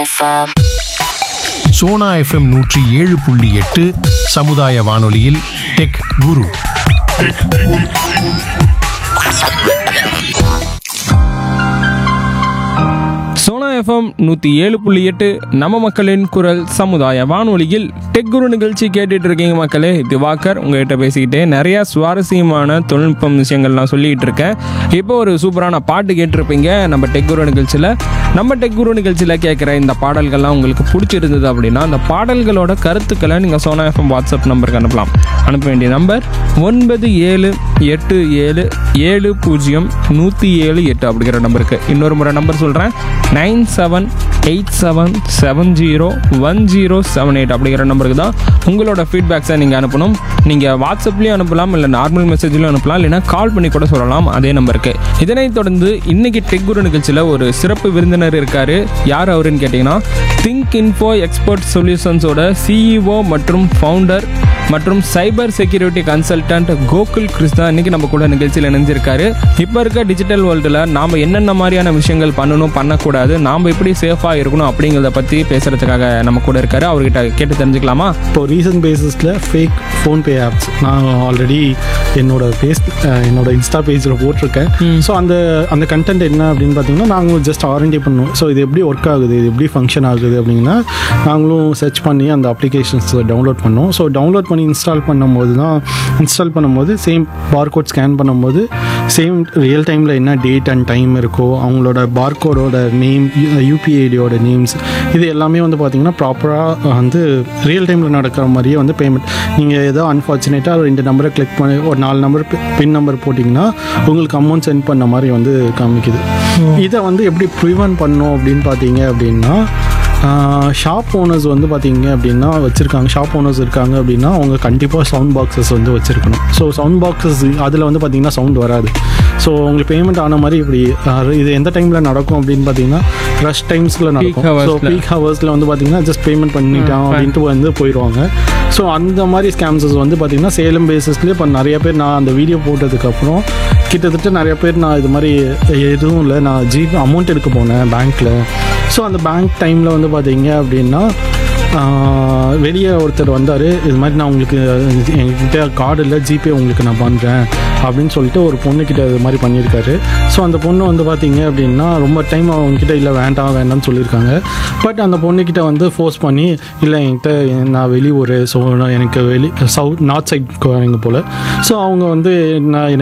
Sona FM 107.8 சமுதாய வானொலியில் tech குரு. Sona FM 107.8 நம்ம மக்களின் குரல் சமுதாய வானொலியில் டெக் குரு நிகழ்ச்சி கேட்டுட்டு இருக்கீங்க மக்களே. திவாகர் உங்ககிட்ட பேசிக்கிட்டே நிறைய சுவாரஸ்யமான தொழில்நுட்பம் விஷயங்கள்லாம் சொல்லிகிட்டு இருக்கேன். இப்போ ஒரு சூப்பரான பாட்டு கேட்டிருப்பீங்க நம்ம டெக் குரு நிகழ்ச்சியில். நம்ம டெக் குரு நிகழ்ச்சியில் கேட்குற இந்த பாடல்கள்லாம் உங்களுக்கு பிடிச்சிருந்தது அப்படின்னா அந்த பாடல்களோட கருத்துக்களை நீங்கள் சோனா எஃப்எம் வாட்ஸ்அப் நம்பருக்கு அனுப்பலாம். அனுப்ப வேண்டிய நம்பர் 9787070178 அப்படிங்கிற நம்பருக்கு. இன்னொரு முறை நம்பர் சொல்கிறேன், 9787071078 அப்படிங்கிற நம்பருக்கு தான் உங்களோட ஃபீட்பேக்ஸை நீங்கள் அனுப்பணும். நீங்கள் வாட்ஸ்அப்லேயும் அனுப்பலாம், இல்லை நார்மல் மெசேஜ்லையும் அனுப்பலாம், இல்லைனா கால் பண்ணி கூட சொல்லலாம் அதே நம்பருக்கு. இதனைத் தொடர்ந்து இன்னைக்கு டெக் குரு நிகழ்ச்சியில் ஒரு சிறப்பு விருந்தினர் இருக்காரு. யார் அவருன்னு கேட்டிங்கன்னா, திங்க் இன்ஃபோ எக்ஸ்பர்ட் சொல்யூஷன்ஸோட சிஇஓ மற்றும் ஃபவுண்டர் மற்றும் cyber security consultant Gokul Krishna இன்னைக்கு நம்ம கூட நிகழ்ச்சியில் இணைஞ்சிருக்காரு. இப்போ இருக்க டிஜிட்டல் வேர்ல்டில் நாம் என்னென்ன மாதிரியான விஷயங்கள் பண்ணணும், பண்ணக்கூடாது, நாம் எப்படி சேஃபாக இருக்கணும் அப்படிங்கிறத பற்றி பேசுகிறதுக்காக நம்ம கூட இருக்காரு. அவர்கிட்ட கேட்டு தெரிஞ்சுக்கலாமா? இப்போ ரீசன்ட் பேசிஸில் ஃபேக் ஃபோன்பே ஆப்ஸ் நான் ஆல்ரெடி என்னோட இன்ஸ்டா பேஜில் போட்டிருக்கேன். ஸோ அந்த கண்டென்ட் என்ன அப்படின்னு பார்த்தீங்கன்னா, நாங்களும் ஜஸ்ட் ஆர்என்டி பண்ணுவோம். ஸோ இது எப்படி ஒர்க் ஆகுது, இது எப்படி ஃபங்க்ஷன் ஆகுது அப்படின்னா நாங்களும் சர்ச் பண்ணி அந்த அப்ளிகேஷன்ஸ் டவுன்லோட் பண்ணோம். ஸோ டவுன்லோட் பண்ணி இன்ஸ்டால் பண்ணும்போது சேம் பார்கோட் ஸ்கேன் பண்ணும்போது சேம் ரியல் டைமில் என்ன டேட் அண்ட் டைம் இருக்கோ, அவங்களோட பார்கோடோட நேம், யூபிஐடியோட நேம்ஸ், இது எல்லாமே வந்து பார்த்திங்கன்னா ப்ராப்பராக வந்து ரியல் டைமில் நடக்கிற மாதிரியே வந்து பேமெண்ட். நீங்கள் ஏதோ அன்ஃபார்ச்சுனேட்டாக 2 நம்பரை கிளிக் பண்ணி ஒரு 4 நம்பர் பின் நம்பர் போட்டிங்கன்னா உங்களுக்கு அமௌண்ட் சென்ட் பண்ண மாதிரி வந்து காமிக்குது. இதை வந்து எப்படி ப்ரிவென்ட் பண்ணோம் அப்படின்னு பார்த்தீங்க அப்படின்னா, ஷாப் ஓனர்ஸ் வந்து பார்த்தீங்க அப்படின்னா ஷாப் ஓனர்ஸ் இருக்காங்க அப்படின்னா அவங்க கண்டிப்பாக சவுண்ட் பாக்ஸஸ் வந்து வச்சுருக்கணும். ஸோ சவுண்ட் பாக்ஸஸ் அதில் வந்து பார்த்திங்கன்னா சவுண்ட் வராது. ஸோ உங்களுக்கு பேமெண்ட் ஆன மாதிரி இப்படி இது எந்த டைமில் நடக்கும் அப்படின்னு பார்த்தீங்கன்னா ரஷ் டைம்ஸில் நடக்கும். ஸோ பீக் ஹவர்ஸில் வந்து பார்த்திங்கன்னா ஜஸ்ட் பேமெண்ட் பண்ணிட்டான் அப்படின்ட்டு வந்து போயிடுவாங்க. ஸோ அந்த மாதிரி ஸ்கேம்ஸஸ் வந்து பார்த்திங்கன்னா சேலம் பேசிஸ்லேயே இப்போ நிறைய பேர், நான் அந்த வீடியோ போட்டதுக்கப்புறம் கிட்டத்தட்ட நிறைய பேர் நான் இது மாதிரி எதுவும் இல்லை, நான் அமௌண்ட் எடுக்க போனேன் பேங்க்கில். ஸோ அந்த பேங்க் டைமில் வந்து பார்த்தீங்க அப்படின்னா வெளியே ஒருத்தர் வந்தார், இது மாதிரி நான் உங்களுக்கு எங்ககிட்ட கார்டு இல்லை, ஜிபே உங்களுக்கு நான் பண்ணுறேன் அப்படின்னு சொல்லிட்டு ஒரு பொண்ணுக்கிட்ட இது மாதிரி பண்ணியிருக்காரு. ஸோ அந்த பொண்ணு வந்து பார்த்தீங்க அப்படின்னா ரொம்ப டைம் அவங்ககிட்ட இல்லை வேண்டாம்னு சொல்லியிருக்காங்க. பட் அந்த பொண்ணுக்கிட்ட வந்து ஃபோர்ஸ் பண்ணி, இல்லை என்கிட்ட நான் வெளியூர், ஸோ எனக்கு நார்த் சைட் போல். ஸோ அவங்க வந்து நான் எனக்கு